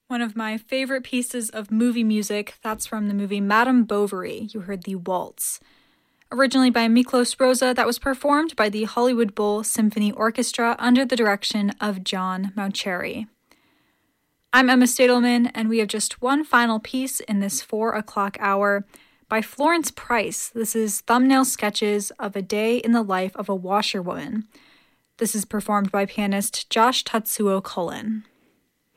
One of my favorite pieces of movie music, that's from the movie Madame Bovary. You heard the Waltz. Originally by Miklos Rozsa, that was performed by the Hollywood Bowl Symphony Orchestra under the direction of John Mauceri. I'm Emma Stadelman, and we have just one final piece in this 4 o'clock hour by Florence Price. This is Thumbnail Sketches of a Day in the Life of a Washerwoman. This is performed by pianist Josh Tatsuo Cullen.